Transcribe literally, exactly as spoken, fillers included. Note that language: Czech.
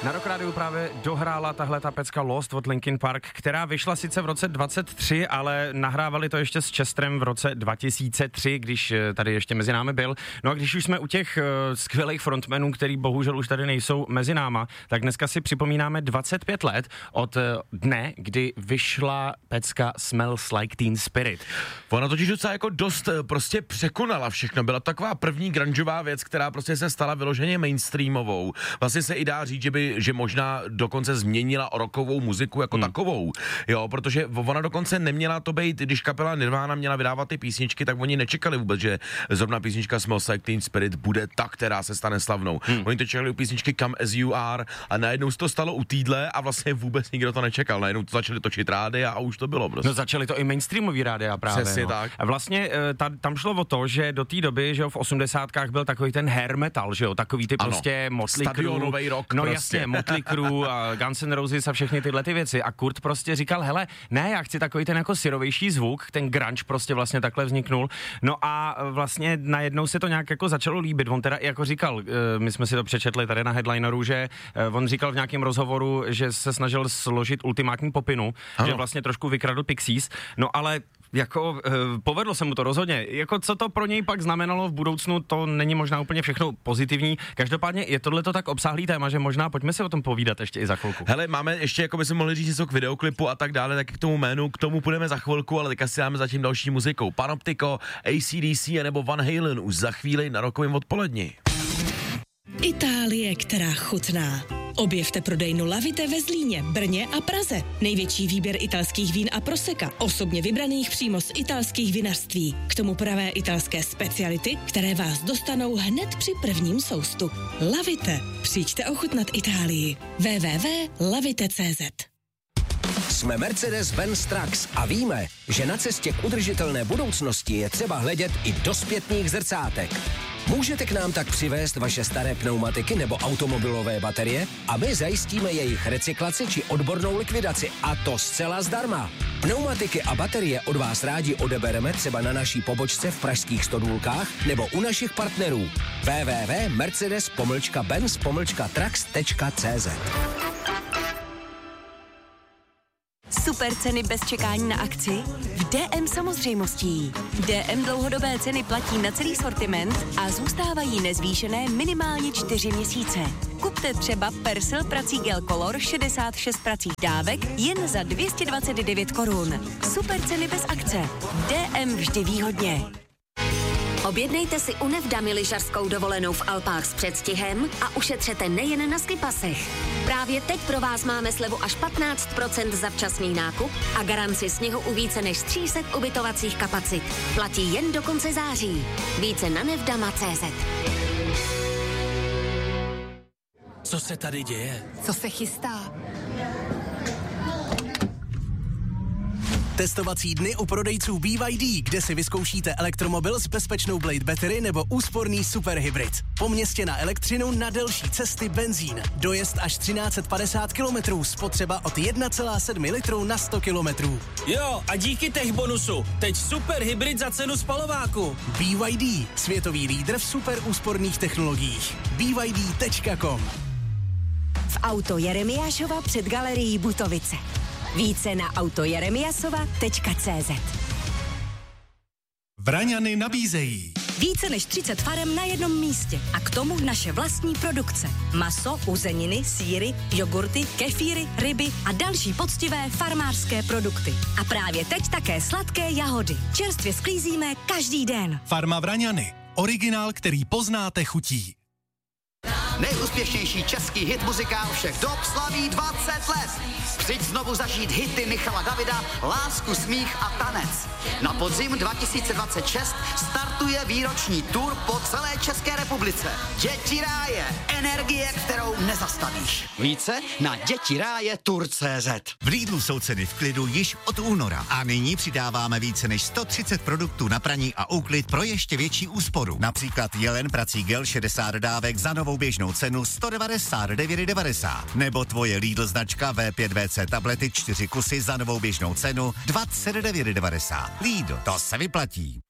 Na Rock Rádiu právě dohrála tahle ta pecka Lost od Linkin Park, která vyšla sice v roce dvacet tři, ale nahrávali to ještě s Chesterem v roce dva tisíce tři, když tady ještě mezi námi byl. No a když už jsme u těch uh, skvělých frontmenů, který bohužel už tady nejsou mezi náma, tak dneska si připomínáme dvacet pět let od uh, dne, kdy vyšla pecka Smells Like Teen Spirit. Ona totiž docela jako dost prostě překonala všechno. Byla taková první grungeová věc, která prostě se stala vyloženě mainstreamovou. Vlastně se i dá říct, že by, že možná dokonce změnila rockovou muziku jako hmm. takovou. Jo, protože ona dokonce neměla to být, když kapela Nirvana měla vydávat ty písničky, tak oni nečekali vůbec, že zrovna písnička Smells Like Teen Spirit bude ta, která se stane slavnou. Hmm. Oni to čekali u písničky Come As You Are a najednou se to stalo u týdle a vlastně vůbec nikdo to nečekal. Najednou to začali točit rádia a už to bylo prostě. No začali to i mainstreamový rádia právě. Přesně no. tak. A vlastně ta, tam šlo o to, že do té doby, že jo, v osmdesátkách byl takový ten hair metal, že jo, takový ty prostě Motley Crue, rock no prostě. jasně, Motley Crue a Guns N' Roses a všechny tyhle ty věci. A Kurt prostě říkal, hele, ne, já chci takový ten jako syrovější zvuk, ten grunge prostě vlastně takhle vzniknul. No a vlastně najednou se to nějak jako začalo líbit. On teda jako říkal, my jsme si to přečetli tady na headlineru, že on říkal v nějakém rozhovoru, že se snažil složit ultimátní popinu, ano. Že vlastně trošku vykradl Pixies, no ale jako eh, povedlo se mu to rozhodně. Jako co to pro něj pak znamenalo v budoucnu, to není možná úplně všechno pozitivní. Každopádně je tohleto tak obsáhlý téma, že možná pojďme si o tom povídat ještě i za chvilku. Hele, máme ještě, jako by jsme mohli říct něco k videoklipu a tak dále, tak k tomu jménu, k tomu půjdeme za chvilku, ale teďka si dáme zatím další muzikou. Panoptiko, A C D C nebo Van Halen už za chvíli na Rockovém odpoledni. Itálie, která chutná. Objevte prodejnu Lavite ve Zlíně, Brně a Praze. Největší výběr italských vín a proseka, osobně vybraných přímo z italských vinařství. K tomu pravé italské speciality, které vás dostanou hned při prvním soustu. Lavite. Přijďte ochutnat Itálii. w w w tečka lavite tečka c z. Jsme Mercedes-Benz Trucks a víme, že na cestě k udržitelné budoucnosti je třeba hledět i do zpětných zrcátek. Můžete k nám tak přivést vaše staré pneumatiky nebo automobilové baterie a my zajistíme jejich recyklaci či odbornou likvidaci, a to zcela zdarma. Pneumatiky a baterie od vás rádi odebereme třeba na naší pobočce v pražských Stodůlkách nebo u našich partnerů. w w w tečka mercedes benz trucks tečka c z. Super ceny bez čekání na akci? V D M samozřejmostí. D M dlouhodobé ceny platí na celý sortiment a zůstávají nezvýšené minimálně čtyři měsíce. Kupte třeba Persil prací Gel Color šedesát šest pracích dávek jen za dvě stě dvacet devět korun. Super ceny bez akce. D M vždy výhodně. Objednejte si u Nevdamy lyžařskou dovolenou v Alpách s předstihem a ušetřete nejen na skipasech. Právě teď pro vás máme slevu až patnáct procent za včasný nákup a garanci sněhu u více než tři sta ubytovacích kapacit. Platí jen do konce září. Více na nevdama tečka cé zet. Co se tady děje? Co se chystá? Testovací dny u prodejců B Y D, kde si vyzkoušíte elektromobil s bezpečnou Blade Battery nebo úsporný superhybrid. Po městě na elektřinu, na delší cesty benzín. Dojezd až třináct set padesát kilometrů, spotřeba od jedna celá sedm litru na sto kilometrů. Jo, a díky tech bonusu, teď superhybrid za cenu spalováku. B Y D, světový lídr v super úsporných technologiích. B Y D tečka com. V auto Jeremiášova před galerií Butovice. Více na auto jeremiasova tečka cé zet. Vraňany nabízejí Více než třicet farem na jednom místě a k tomu naše vlastní produkce. Maso, uzeniny, sýry, jogurty, kefíry, ryby a další poctivé farmářské produkty. A právě teď také sladké jahody. Čerstvě sklízíme každý den. Farma Vraňany. Originál, který poznáte chutí. Nejúspěšnější český hit muzikál všech dob slaví dvacet let. Přijď znovu zažít hity Michala Davida, Lásku, smích a tanec. Na podzim dva tisíce dvacet šest startuje výroční tour po celé České republice. Děti ráje, energie, kterou nezastavíš. Více na děti ráje tour tečka cé zet. V Lidlu jsou ceny v klidu již od února a nyní přidáváme více než sto třicet produktů na praní a úklid pro ještě větší úsporu. Například Jelen prací gel šedesát dávek za novou běžnou cenu sto devadesát devět devadesát. Nebo tvoje Lidl značka V pět V C tablety čtyři kusy za novou běžnou cenu dvacet devět devadesát. Lidl, to se vyplatí.